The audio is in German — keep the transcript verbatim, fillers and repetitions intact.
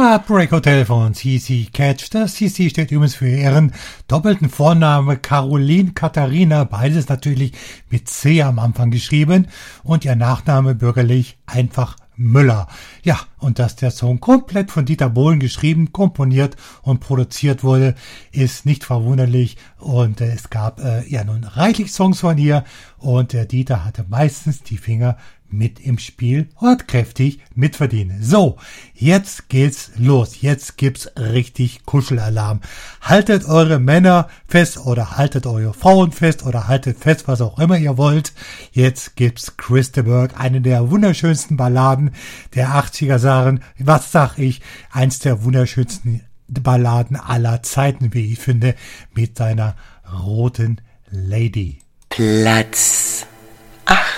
Heartbreak Hotel von C C Catch. Das C C steht übrigens für ihren doppelten Vorname Caroline Katharina, beides natürlich mit C am Anfang geschrieben, und ihr Nachname bürgerlich einfach Müller. Ja, und dass der Song komplett von Dieter Bohlen geschrieben, komponiert und produziert wurde, ist nicht verwunderlich, und äh, es gab äh, ja nun reichlich Songs von ihr, und der Dieter hatte meistens die Finger mit im Spiel und hat kräftig mitverdient. So, jetzt geht's los. Jetzt gibt's richtig Kuschelalarm. Haltet eure Männer fest oder haltet eure Frauen fest oder haltet fest, was auch immer ihr wollt. Jetzt gibt's Chris de Burgh, eine der wunderschönsten Balladen der achtziger Jahren. Was sag ich? Eins der wunderschönsten Balladen aller Zeiten, wie ich finde, mit seiner roten Lady. Platz acht.